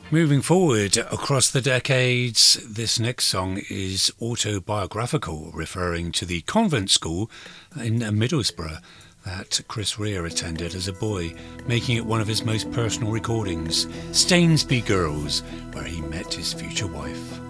Moving forward across the decades, this next song is autobiographical, referring to the convent school in Middlesbrough that Chris Rea attended as a boy, making it one of his most personal recordings, Stainsby Girls, where he met his future wife.